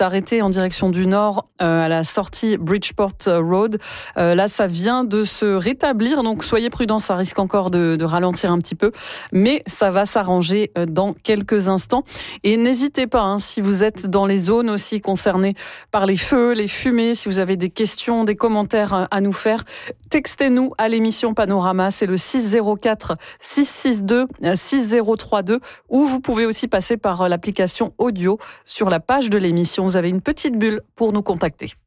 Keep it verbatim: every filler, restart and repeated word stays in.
s'est arrêté en direction du nord euh, à la sortie Bridgeport Road. Euh, là, ça vient de se rétablir, donc soyez prudents, ça risque encore de, de ralentir un petit peu, mais ça va s'arranger dans quelques instants. Et n'hésitez pas, hein, si vous êtes dans les zones aussi concernées par les feux, les fumées, si vous avez des questions, des commentaires à nous faire, textez-nous à l'émission Panorama, c'est le six zéro quatre six six deux six zéro trois deux, ou vous pouvez aussi passer par l'application audio sur la page de l'émission. Vous avez une petite bulle pour nous contacter.